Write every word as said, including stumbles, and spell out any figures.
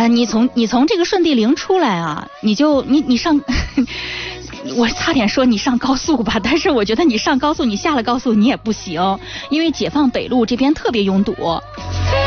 你从你从这个顺地陵出来啊，你就你你上。我差点说你上高速吧，但是我觉得你上高速，你下了高速你也不行，因为解放北路这边特别拥堵。